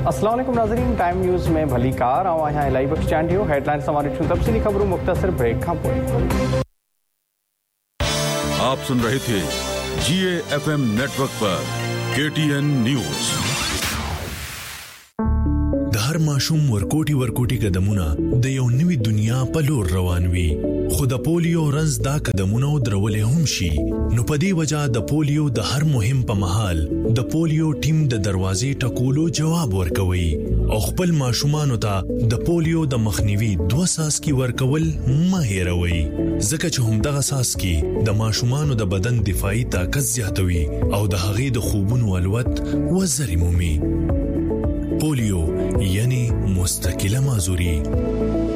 अस्सलाम वालेकुम नाज़रीन, टाइम न्यूज़ में भली कार आवा यहाँ लाइव स्टैंड हो हेडलाइंस हमारी तफसीली खबरों मुख्तसर ब्रेक का पोई। आप सुन रहे थे GAFM नेटवर्क पर KTN न्यूज़। हर माशूम ورکوټي قدمونه د یو نوې دنیا په لور روان وي، خو د پولیو رنځ دا قدمونه درولې هم شي. نو په دې وجہ د پولیو د هر مهم په مهال د پولیو ټیم د دروازې ټکولو جواب ورکوي او خپل ماشومانو ته د پولیو د مخنیوي 2 ساسکي ورکول مه هېروي، ځکه چې همدغه ساسکي د ماشومانو د بدن دفاعي طاقت زیاتوي او د هغې د خوبونو الوت وزري مومي. پولیو یعنی مستقله معذوری.